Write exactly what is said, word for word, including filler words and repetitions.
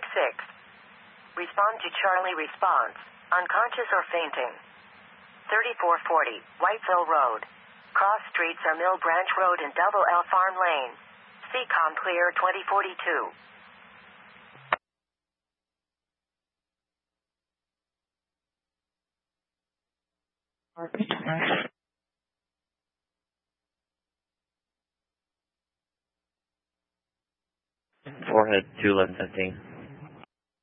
six. Respond to Charlie response. Unconscious or fainting. thirty-four forty, Whiteville Road. Cross streets are Mill Branch Road and Double L Farm Lane. C COM clear twenty forty-two. Forehead two eleven seventeen.